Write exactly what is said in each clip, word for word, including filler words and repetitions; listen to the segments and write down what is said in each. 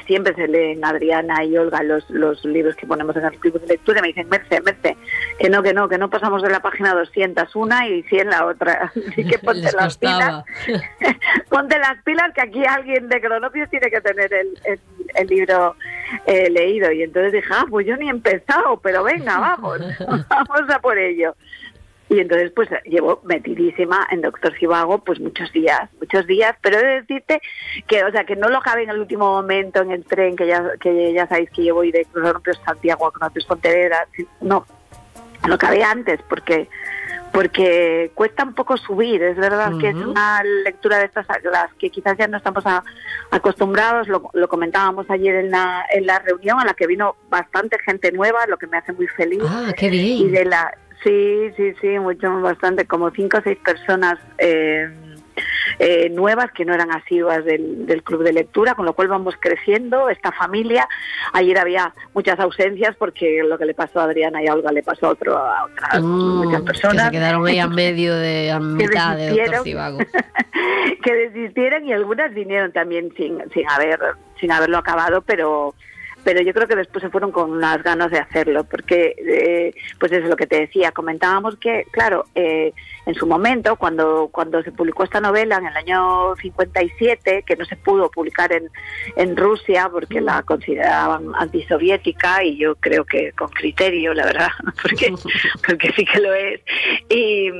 siempre se leen Adriana y Olga los, los libros que ponemos en el club de lectura, y me dicen, Merce, Merce, que no, que no, que no pasamos de la página doscientos una y cien la otra. Así que ponte las pilas. Ponte las pilas, que aquí alguien de Cronopios tiene que tener el, el, el libro eh, leído. Y entonces dije, ah, pues yo ni he empezado, pero venga, vamos, vamos a por ello. Y entonces pues llevo metidísima en Doctor Zhivago pues muchos días, muchos días, pero he de decirte que, o sea, que no lo acabé en el último momento en el tren, que ya que ya sabéis que yo voy de Cronopios Santiago a Cronopios Pontevedra, no, lo acabé antes porque porque cuesta un poco subir, es verdad. Uh-huh. Que es una lectura de estas las que quizás ya no estamos a, acostumbrados, lo, lo comentábamos ayer en la en la reunión a la que vino bastante gente nueva, lo que me hace muy feliz. Ah, qué bien. Y de la Sí, sí, sí, mucho, bastante, como cinco o seis personas eh, eh, nuevas que no eran asiduas del, del club de lectura, con lo cual vamos creciendo esta familia. Ayer había muchas ausencias porque lo que le pasó a Adriana y a Olga le pasó a, otro, a otras mm, muchas personas. Que se quedaron ahí a medio de, a mitad de Doctor Zhivago. Que desistieron, y algunas vinieron también sin, sin, haber, sin haberlo acabado, pero... pero yo creo que después se fueron con unas ganas de hacerlo, porque eh, pues es lo que te decía, comentábamos que, claro, eh, en su momento, cuando cuando se publicó esta novela en el año cincuenta y siete, que no se pudo publicar en, en Rusia porque la consideraban antisoviética, y yo creo que con criterio, la verdad, porque, porque sí que lo es, y...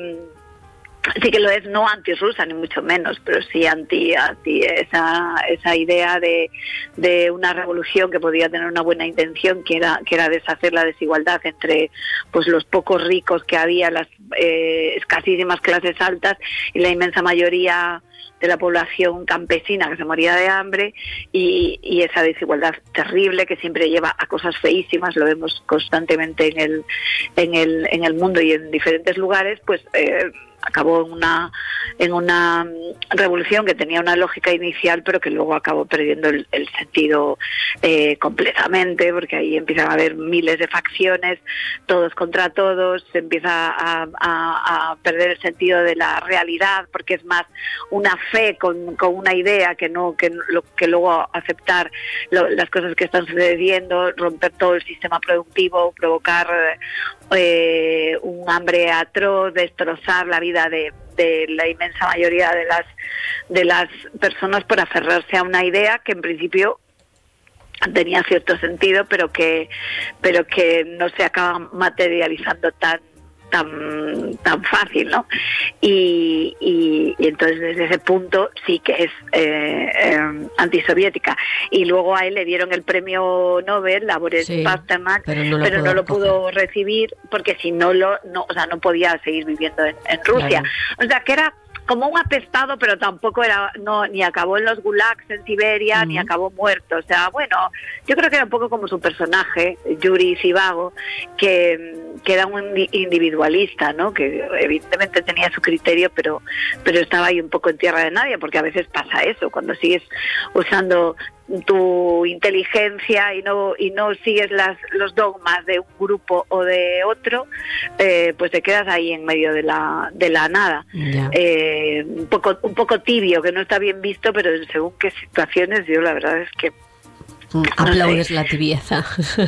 sí que lo es, no antirrusa ni mucho menos, pero sí anti, anti esa esa idea de, de una revolución que podía tener una buena intención, que era que era deshacer la desigualdad entre pues los pocos ricos que había, las eh, escasísimas clases altas y la inmensa mayoría de la población campesina que se moría de hambre, y, y esa desigualdad terrible que siempre lleva a cosas feísimas, lo vemos constantemente en el en el en el mundo y en diferentes lugares, pues eh, acabó en una en una revolución que tenía una lógica inicial, pero que luego acabó perdiendo el, el sentido eh, completamente, porque ahí empiezan a haber miles de facciones, todos contra todos, se empieza a, a, a perder el sentido de la realidad, porque es más una fe con, con una idea que no que, lo, que luego aceptar lo, las cosas que están sucediendo, romper todo el sistema productivo, provocar eh, un hambre atroz, destrozar la vida de, de la inmensa mayoría de las de las personas por aferrarse a una idea que en principio tenía cierto sentido, pero que pero que no se acaba materializando tan tan tan fácil, ¿no? Y, y, y entonces desde ese punto sí que es eh, eh, antisoviética. Y luego a él le dieron el premio Nobel, la Boris sí, Pasternak, pero no lo, pero pudo, no lo pudo recibir porque si no lo no, o sea, no podía seguir viviendo en, en Rusia. Claro. O sea, que era como un apestado, pero tampoco era, no, ni acabó en los gulags en Siberia, uh-huh. ni acabó muerto. O sea, bueno, yo creo que era un poco como su personaje, Yuri Zhivago, que, que era un individualista, ¿no? Que evidentemente tenía su criterio, pero, pero estaba ahí un poco en tierra de nadie, porque a veces pasa eso, cuando sigues usando tu inteligencia y no y no sigues las los dogmas de un grupo o de otro, eh, pues te quedas ahí en medio de la de la nada, yeah. eh, un poco un poco tibio, que no está bien visto, pero según qué situaciones, yo la verdad es que aplaudes no la tibieza.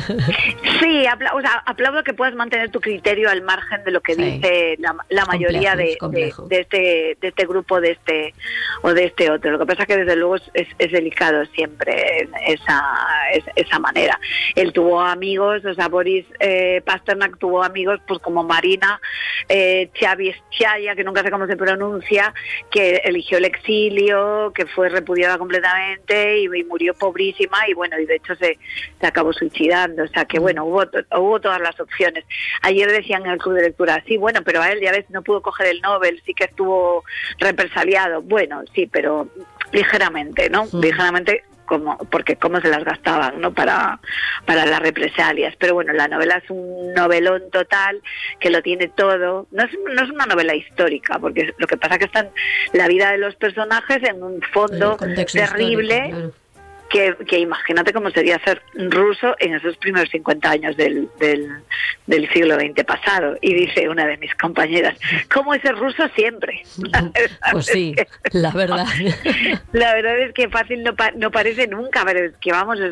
Sí, apla- o sea, aplaudo que puedas mantener tu criterio al margen de lo que sí. dice la, la mayoría complejo, de, de, de este de este grupo, de este o de este otro. Lo que pasa es que desde luego es, es, es delicado siempre esa es, esa manera. Él tuvo amigos, o sea, Boris eh, Pasternak tuvo amigos, pues como Marina eh, Chavischaya, que nunca sé cómo se pronuncia, que eligió el exilio, que fue repudiada completamente y, y murió pobrísima, y bueno, y de hecho se, se acabó suicidando. O sea que bueno, hubo hubo todas las opciones. Ayer decían en el club de lectura, sí, bueno, pero a él ya ves, no pudo coger el Nobel, sí que estuvo represaliado. Bueno, sí, pero ligeramente, ¿no? Sí. Ligeramente, como porque cómo se las gastaban, ¿no? Para, para las represalias. Pero bueno, la novela es un novelón total, que lo tiene todo. No es, no es una novela histórica, porque lo que pasa es que está en la vida de los personajes en un fondo terrible. Claro. Que, que imagínate cómo sería ser ruso en esos primeros cincuenta años del, del, del siglo veinte pasado. Y dice una de mis compañeras, ¿cómo es ser ruso siempre? Pues sí, la verdad. La verdad es que fácil no, pa- no parece nunca, pero es que vamos...